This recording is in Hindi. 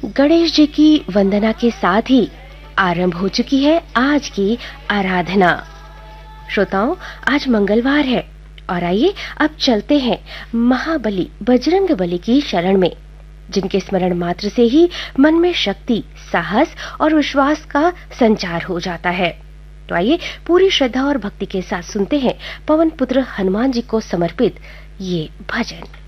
गणेश जी की वंदना के साथ ही आरंभ हो चुकी है आज की आराधना। श्रोताओं, आज मंगलवार है और आइए अब चलते हैं महाबली बजरंगबली की शरण में, जिनके स्मरण मात्र से ही मन में शक्ति, साहस और विश्वास का संचार हो जाता है। तो आइए पूरी श्रद्धा और भक्ति के साथ सुनते हैं पवन पुत्र हनुमान जी को समर्पित ये भजन।